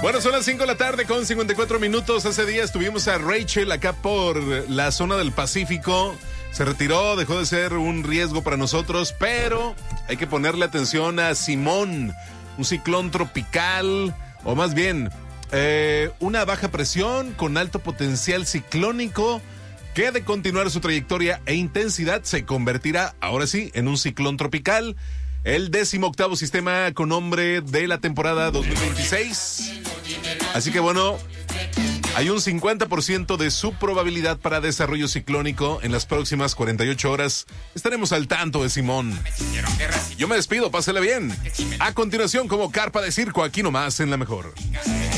Bueno, son las 5 de la tarde con 54 minutos. Hace días estuvimos a Rachel acá por la zona del Pacífico. Se retiró, dejó de ser un riesgo para nosotros, pero hay que ponerle atención a Simón, un ciclón tropical, o más bien, una baja presión con alto potencial ciclónico que de continuar su trayectoria e intensidad se convertirá, ahora sí, en un ciclón tropical. El 18º sistema con nombre de la temporada 2026. Así que bueno, hay un 50% de su probabilidad para desarrollo ciclónico en las próximas 48 horas. Estaremos al tanto de Simón. Yo me despido, pásela bien. A continuación, como carpa de circo, aquí nomás en La Mejor.